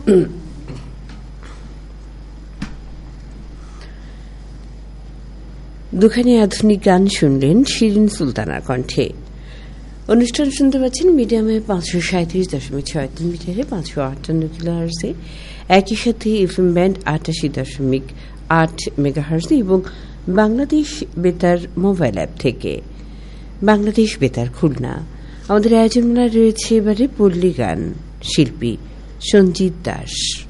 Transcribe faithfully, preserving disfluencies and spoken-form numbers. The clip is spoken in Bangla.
দুখানি আধুনিক গান শুনলেন শিরিন সুলতানার কণ্ঠে। অনুষ্ঠান শুনতে পাচ্ছেন মিডিয়ামে পাঁচশো সাঁত্রিশ দশমিক ছয় তিন মিটারে পাঁচশো আটান্ন কিলোহার্জে, একই সাথে এফএম ব্যান্ড আটাশি দশমিক আট মেগাহার্জে এবং বাংলাদেশ বেতার মোবাইল অ্যাপ থেকে। বাংলাদেশ বেতার খুলনা। আমাদের আয়োজনে রয়েছে এবারে পল্লী গান, শিল্পী সঞ্জিত দাস।